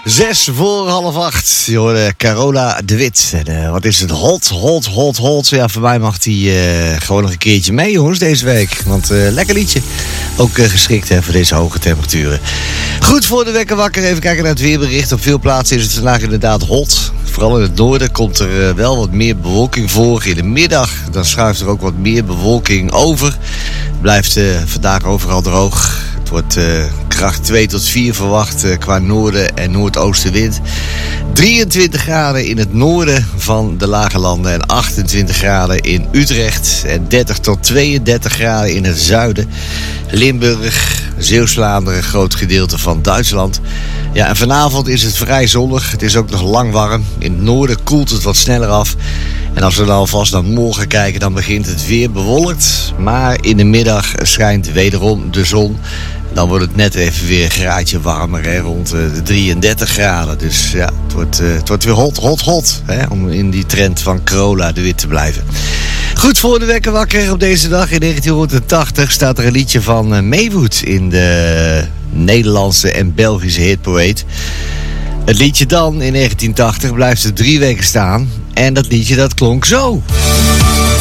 7:06. Je hoorde Carola de Wit. En, wat is het? Hot. Ja, voor mij mag die gewoon nog een keertje mee, jongens, deze week. Want lekker liedje. Ook geschikt voor deze hoge temperaturen. Goed, voor de wekker wakker. Even kijken naar het weerbericht. Op veel plaatsen is het vandaag inderdaad hot. Vooral in het noorden komt er wel wat meer bewolking voor. In de middag dan schuift er ook wat meer bewolking over. Het blijft vandaag overal droog. Het wordt kracht 2 tot 4 verwacht qua noorden en noordoostenwind. 23 graden in het noorden van de lage landen en 28 graden in Utrecht. En 30 tot 32 graden in het zuiden. Limburg, Zeeuws-Vlaanderen, een groot gedeelte van Duitsland. Ja, en vanavond is het vrij zonnig. Het is ook nog lang warm. In het noorden koelt het wat sneller af. En als we dan alvast naar morgen kijken, dan begint het weer bewolkt. Maar in de middag schijnt wederom de zon. Dan wordt het net even weer een graadje warmer, rond de 33 graden. Dus ja, het wordt weer hot, om in die trend van Carola de Wit te blijven. Goed, voor de wekker wakker op deze dag in 1980 staat er een liedje van Maywood in de Nederlandse en Belgische hitparade. Het liedje dan in 1980 blijft er 3 weken staan. En dat liedje dat klonk zo.